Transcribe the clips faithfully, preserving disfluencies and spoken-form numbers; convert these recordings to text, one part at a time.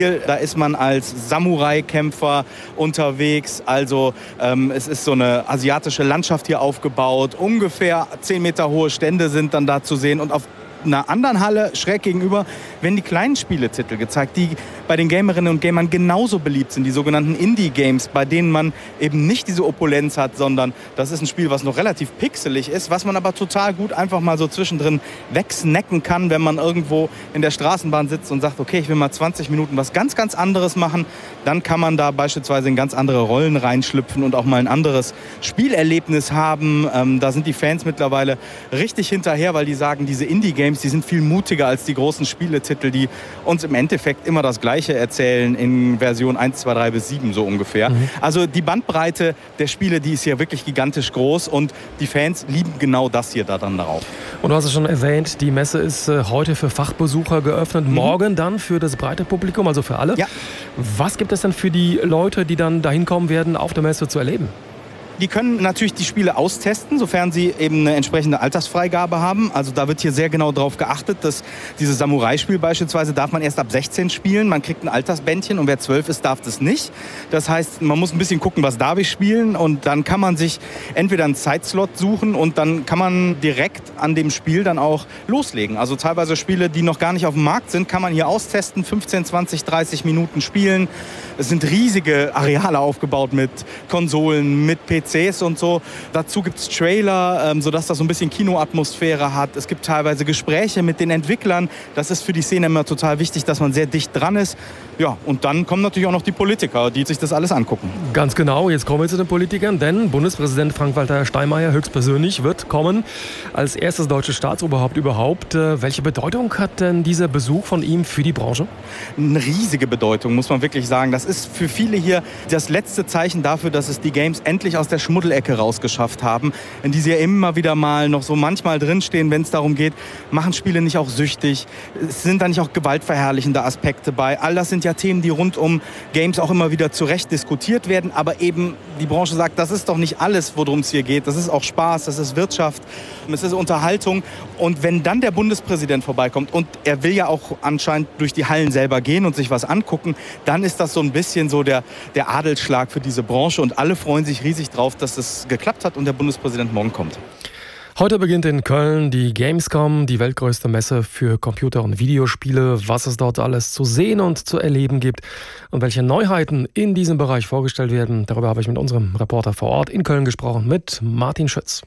Da ist man als Samurai-Kämpfer unterwegs. Also ähm, es ist so eine asiatische Landschaft hier aufgebaut. Ungefähr zehn Meter hohe Stände sind dann da zu sehen. Und auf einer anderen Halle schräg gegenüber werden die kleinen Spieletitel gezeigt, die bei den Gamerinnen und Gamern genauso beliebt sind. Die sogenannten Indie-Games, bei denen man eben nicht diese Opulenz hat, sondern das ist ein Spiel, was noch relativ pixelig ist, was man aber total gut einfach mal so zwischendrin wegsnacken kann, wenn man irgendwo in der Straßenbahn sitzt und sagt, okay, ich will mal zwanzig Minuten was ganz, ganz anderes machen. Dann kann man da beispielsweise in ganz andere Rollen reinschlüpfen und auch mal ein anderes Spielerlebnis haben. Ähm, da sind die Fans mittlerweile richtig hinterher, weil die sagen, diese Indie-Games, die sind viel mutiger als die großen Spieletitel, die uns im Endeffekt immer das Gleiche erzählen in Version eins, zwei, drei bis sieben so ungefähr. Mhm. Also die Bandbreite der Spiele, die ist hier wirklich gigantisch groß und die Fans lieben genau das hier da dann darauf. Und du hast es schon erwähnt, die Messe ist heute für Fachbesucher geöffnet, mhm. morgen dann für das breite Publikum, also für alle. Ja. Was gibt es denn für die Leute, die dann dahin kommen werden, auf der Messe zu erleben? Die können natürlich die Spiele austesten, sofern sie eben eine entsprechende Altersfreigabe haben. Also da wird hier sehr genau darauf geachtet, dass dieses Samurai-Spiel beispielsweise darf man erst ab sechzehn spielen. Man kriegt ein Altersbändchen und wer zwölf ist, darf das nicht. Das heißt, man muss ein bisschen gucken, was darf ich spielen und dann kann man sich entweder einen Zeitslot suchen und dann kann man direkt an dem Spiel dann auch loslegen. Also teilweise Spiele, die noch gar nicht auf dem Markt sind, kann man hier austesten, fünfzehn, zwanzig, dreißig Minuten spielen. Es sind riesige Areale aufgebaut mit Konsolen, mit P Cs und so. Dazu gibt es Trailer, ähm, sodass das so ein bisschen Kinoatmosphäre hat. Es gibt teilweise Gespräche mit den Entwicklern. Das ist für die Szene immer total wichtig, dass man sehr dicht dran ist. Ja, und dann kommen natürlich auch noch die Politiker, die sich das alles angucken. Ganz genau, jetzt kommen wir zu den Politikern, denn Bundespräsident Frank-Walter Steinmeier höchstpersönlich wird kommen als erstes deutsches Staatsoberhaupt überhaupt. Welche Bedeutung hat denn dieser Besuch von ihm für die Branche? Eine riesige Bedeutung, muss man wirklich sagen. Das ist für viele hier das letzte Zeichen dafür, dass es die Games endlich aus der Schmuddelecke rausgeschafft haben, in die sie ja immer wieder mal noch so manchmal drinstehen, wenn es darum geht, machen Spiele nicht auch süchtig? Es sind da nicht auch gewaltverherrlichende Aspekte bei? All das sind ja Themen, die rund um Games auch immer wieder zu Recht diskutiert werden, aber eben die Branche sagt, das ist doch nicht alles, worum es hier geht. Das ist auch Spaß, das ist Wirtschaft, es ist Unterhaltung. Und wenn dann der Bundespräsident vorbeikommt und er will ja auch anscheinend durch die Hallen selber gehen und sich was angucken, dann ist das so ein bisschen so der, der Adelsschlag für diese Branche und alle freuen sich riesig drauf, dass es geklappt hat und der Bundespräsident morgen kommt. Heute beginnt in Köln die Gamescom, die weltgrößte Messe für Computer- und Videospiele. Was es dort alles zu sehen und zu erleben gibt und welche Neuheiten in diesem Bereich vorgestellt werden, darüber habe ich mit unserem Reporter vor Ort in Köln gesprochen, mit Martin Schütz.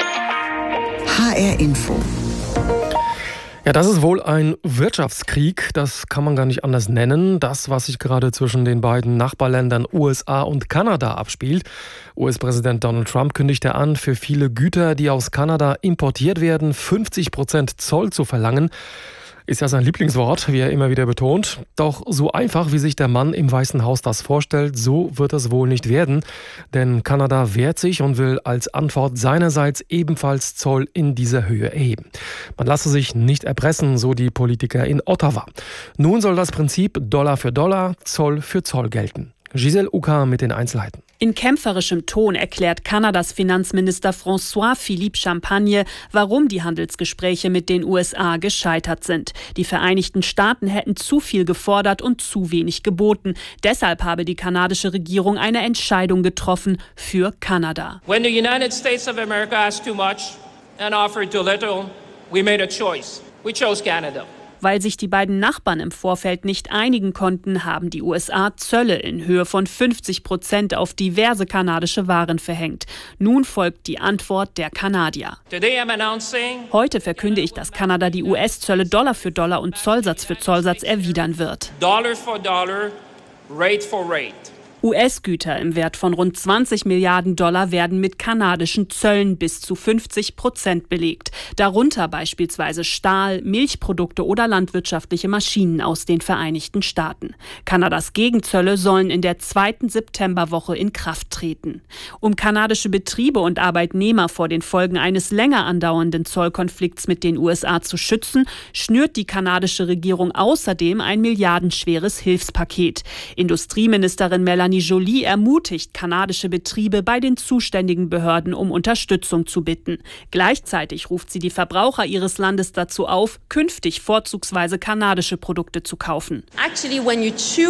H R Info. Ja, das ist wohl ein Wirtschaftskrieg, das kann man gar nicht anders nennen. Das, was sich gerade zwischen den beiden Nachbarländern U S A und Kanada abspielt. U S-Präsident Donald Trump kündigte an, für viele Güter, die aus Kanada importiert werden, fünfzig Prozent Zoll zu verlangen. Ist ja sein Lieblingswort, wie er immer wieder betont. Doch so einfach, wie sich der Mann im Weißen Haus das vorstellt, so wird es wohl nicht werden. Denn Kanada wehrt sich und will als Antwort seinerseits ebenfalls Zoll in dieser Höhe erheben. Man lasse sich nicht erpressen, so die Politiker in Ottawa. Nun soll das Prinzip Dollar für Dollar, Zoll für Zoll gelten. Giselle Uka mit den Einzelheiten. In kämpferischem Ton erklärt Kanadas Finanzminister François-Philippe Champagne, warum die Handelsgespräche mit den U S A gescheitert sind. Die Vereinigten Staaten hätten zu viel gefordert und zu wenig geboten. Deshalb habe die kanadische Regierung eine Entscheidung getroffen für Kanada. When the United States of America asked too much and offered too little, we made a choice. We chose Canada. Weil sich die beiden Nachbarn im Vorfeld nicht einigen konnten, haben die U S A Zölle in Höhe von fünfzig Prozent auf diverse kanadische Waren verhängt. Nun folgt die Antwort der Kanadier. Heute verkünde ich, dass Kanada die U S-Zölle Dollar für Dollar und Zollsatz für Zollsatz erwidern wird. Dollar for dollar, rate for rate. U S-Güter im Wert von rund zwanzig Milliarden Dollar werden mit kanadischen Zöllen bis zu fünfzig Prozent belegt. Darunter beispielsweise Stahl, Milchprodukte oder landwirtschaftliche Maschinen aus den Vereinigten Staaten. Kanadas Gegenzölle sollen in der zweiten Septemberwoche in Kraft treten. Um kanadische Betriebe und Arbeitnehmer vor den Folgen eines länger andauernden Zollkonflikts mit den U S A zu schützen, schnürt die kanadische Regierung außerdem ein milliardenschweres Hilfspaket. Industrieministerin Melanie Melanie Joly ermutigt kanadische Betriebe, bei den zuständigen Behörden um Unterstützung zu bitten. Gleichzeitig ruft sie die Verbraucher ihres Landes dazu auf, künftig vorzugsweise kanadische Produkte zu kaufen. Actually, when you choose